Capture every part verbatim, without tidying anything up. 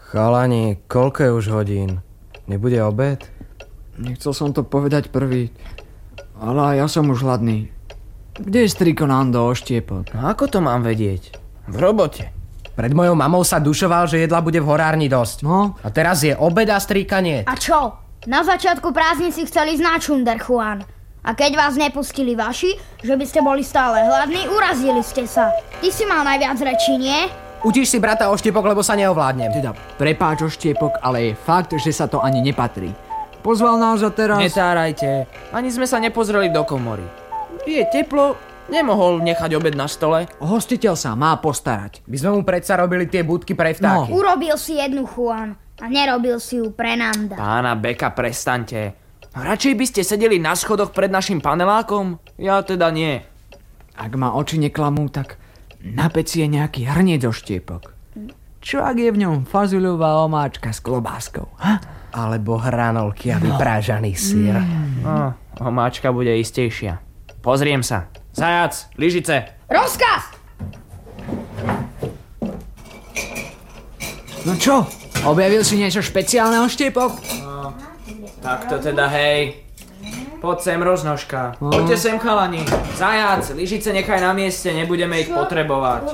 Chalani, koľko je už hodín? Nebude obed? Nechcel som to povedať prvý, ale ja som už hladný. Kde je striko Nando, oštiepok? No ako to mám vedieť? V robote. Pred mojou mamou sa dušoval, že jedla bude v horárni dosť. No? A teraz je obed a strika nie. A čo? Na začiatku prázdnin si chceli ísť na čunder, Juan. A keď vás nepustili vaši, že by ste boli stále hladní, urazili ste sa. Ty si mal najviac rečí, nie? Utíš si brata oštiepok, lebo sa neovládnem. Teda, prepáč oštiepok, ale je fakt, že sa to ani nepatrí. Pozval nás a teraz... Netárajte. Ani sme sa nepozreli do komory. Je teplo, nemohol nechať obed na stole. Hostiteľ sa má postarať. My sme mu predsa robili tie budky pre vtáky. No. Urobil si jednu, Juan. A nerobil si ju pre Nanda. Pána Beka, prestaňte. Radšej by ste sedeli na schodoch pred našim panelákom? Ja teda nie. Ak ma oči neklamú, tak na peci je nejaký hrniec oštiepok. Čo ak je v ňom fazuľová omáčka s klobáskou? Ha? Alebo hranolky a vyprážaný syr. Mm. Oh, omáčka bude istejšia. Pozriem sa. Zajac, lyžice. Rozkaz! No čo? Objavil si niečo špeciálne, oštiepok? No, tak to teda hej. Poď sem, roznožka. Poďte sem, chalani. Zajac, lyžice nechaj na mieste, nebudeme ich potrebovať.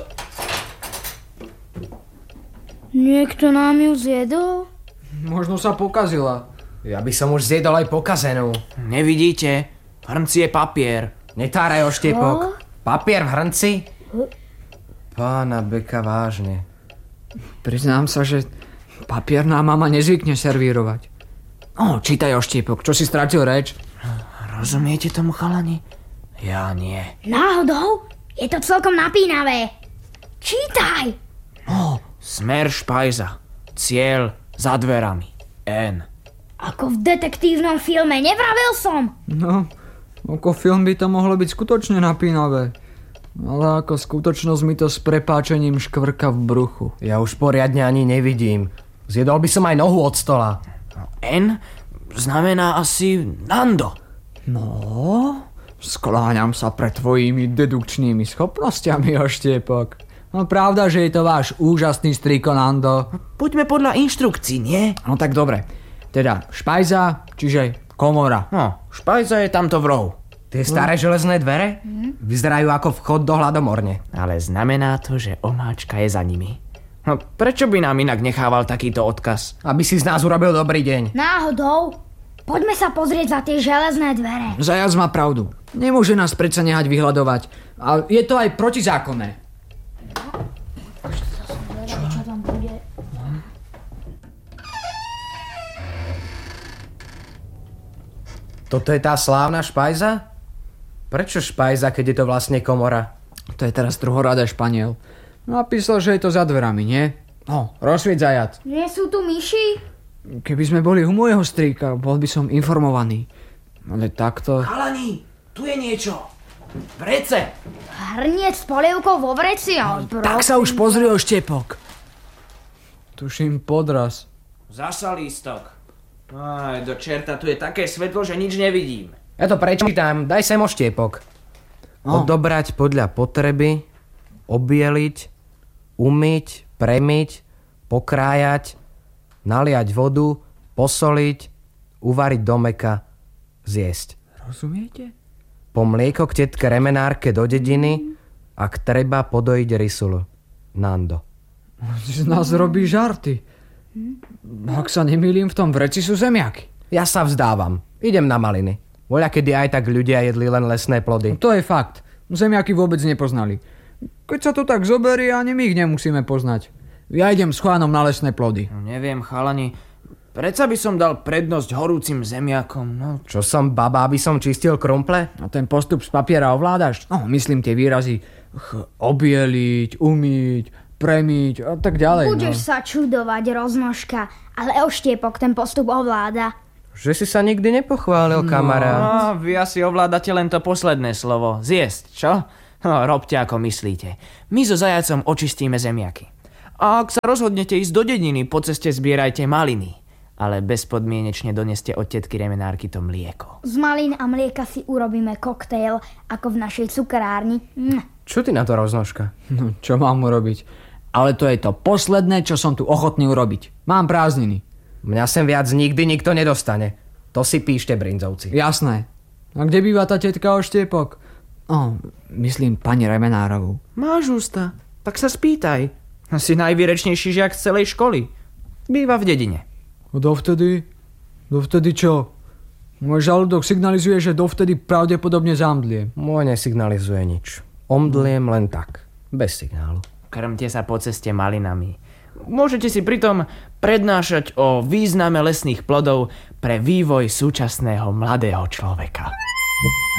Niekto nám ju zjedol? Možno sa pokazila. Ja by som už zjedol aj pokazenú. Nevidíte? V hrnci je papier. Netáraj oštiepok. Papier v hrnci? Pána Beka, vážne. Priznám sa, že papierná mama nezvykne servírovať. O, čítaj oštiepok, čo si stratil reč? Rozumiete tomu, chalani? Ja nie. Náhodou? Je to celkom napínavé. Čítaj! Oh, smer špajza. Cieľ za dverami. N. Ako v detektívnom filme, nevravil som! No, ako film by to mohlo byť skutočne napínavé. Ale ako skutočnosť mi to s prepáčením škvrka v bruchu. Ja už poriadne ani nevidím. Zjedol by som aj nohu od stola. N znamená asi Nando. No, skláňam sa pred tvojimi dedukčnými schopnosťami, oštiepok. No pravda, že je to váš úžasný striko Nando. Poďme podľa inštrukcií, nie? No tak dobre. Teda špajza, čiže komora. No, špajza je tamto v rohu. Tie staré no. železné dvere? Mm. Vyzerajú ako vchod do hladomorne. Ale znamená to, že omáčka je za nimi. No prečo by nám inak nechával takýto odkaz? Aby si z nás urobil dobrý deň. Náhodou? Poďme sa pozrieť za tie železné dvere. Zajac má pravdu. Nemôže nás predsa nehať vyhľadovať. A je to aj protizákonné. Čo? Čo tam bude? Toto je tá slávna špajza? Prečo špajza, keď je to vlastne komora? To je teraz druhoradé Španiel. Napísal, že je to za dverami, nie? No, rozsvieť, zajac. Nie sú tu myši? Keby sme boli u môjho strýka, bol by som informovaný. Ale takto... Chalani, tu je niečo. Vrece. Hrniec s polievkou vo vreci? No, tak sa už pozri, oštiepok. Tuším podraz. Zasa lístok. Aj, do čerta, tu je také svetlo, že nič nevidím. Ja to prečítam, daj sem oštiepok. No. Odobrať podľa potreby, obieliť, umyť, premyť, pokrájať, naliať vodu, posoliť, uvariť do mäka, zjesť. Rozumiete? Po mlieko k tetke remenárke do dediny, ak treba podojiť rysulu. Nando. Z nás robí žarty. Ak sa nemýlim, v tom vreci sú zemiaky. Ja sa vzdávam. Idem na maliny. Voľa kedy aj tak ľudia jedli len lesné plody. No to je fakt. Zemiaky vôbec nepoznali. Keď sa to tak zoberie, ani my ich nemusíme poznať. Ja idem s Juanom na lesné plody. No, neviem, chalani. Predsa by som dal prednosť horúcim zemiakom. No. Čo som baba, aby som čistil krumple? A ten postup z papiera ovládaš? No, myslím tie výrazy ch- obieliť, umyť, premyť a tak ďalej. Budeš no. sa čudovať, roznožka, ale oštiepok ten postup ovláda. Že si sa nikdy nepochválil, no, kamarát. No, vy asi ovládate len to posledné slovo. Zjesť, čo? No, robte ako myslíte. My so zajacom očistíme zemiaky. A ak sa rozhodnete ísť do dediny, po ceste zbierajte maliny. Ale bezpodmienečne doneste od tetky remenárky to mlieko. Z malín a mlieka si urobíme koktejl, ako v našej cukrárni. Mm. Čo ty na to, roznožka? No, čo mám urobiť? ale to je to posledné, čo som tu ochotný urobiť. Mám prázdniny. Mňa sem viac nikdy nikto nedostane. To si píšte, brinzovci. Jasné. A kde býva tá tetka Oštiepok? O, myslím pani Remenárovú. Máš ústa, tak sa spýtaj. Si najvýrečnejší žiak z celej školy. Býva v dedine. A dovtedy? Dovtedy čo? Môj žalúdok signalizuje, že dovtedy pravdepodobne zamdlie. Môj nesignalizuje nič. Omdliem len tak. Bez signálu. Krmte sa po ceste malinami. Môžete si pritom prednášať o význame lesných plodov pre vývoj súčasného mladého človeka.